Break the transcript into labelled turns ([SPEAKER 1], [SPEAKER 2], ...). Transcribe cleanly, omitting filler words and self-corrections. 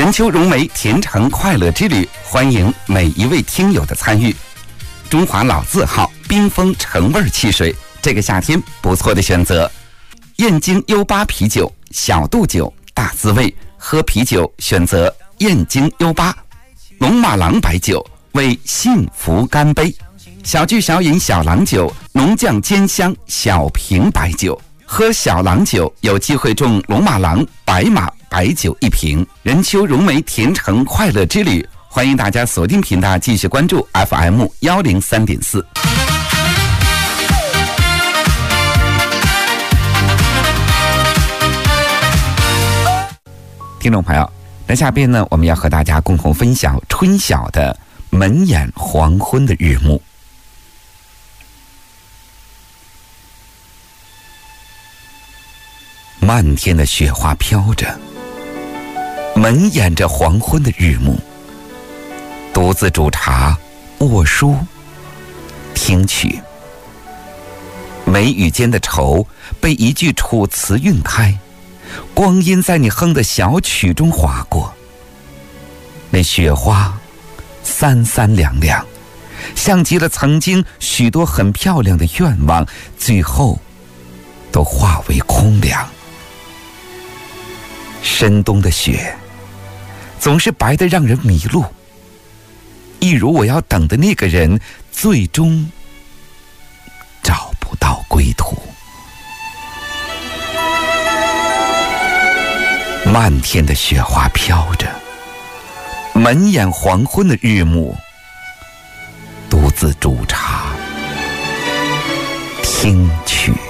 [SPEAKER 1] 任丘融媒甜橙快乐之旅，欢迎每一位听友的参与。中华老字号冰峰橙味汽水，这个夏天不错的选择。燕京U8啤酒，小度酒，大滋味。喝啤酒选择燕京U8。龙马郎白酒，为幸福干杯。小聚小饮小郎酒，浓酱煎香小瓶白酒。喝小郎酒有机会中龙马郎白马白酒1瓶。任丘融媒甜橙快乐之旅，欢迎大家锁定频道继续关注 FM103.4。听众朋友，那下边呢，我们要和大家共同分享春晓的门眼黄昏的日暮。漫天的雪花飘着，门掩着黄昏的日暮，独自煮茶，握书，听曲。眉宇间的愁被一句楚辞晕开，光阴在你哼的小曲中划过。那雪花三三两两，像极了曾经许多很漂亮的愿望，最后都化为空凉。深冬的雪总是白得让人迷路，一如我要等的那个人最终找不到归途。漫天的雪花飘着，门掩黄昏的日暮，独自煮茶，听曲。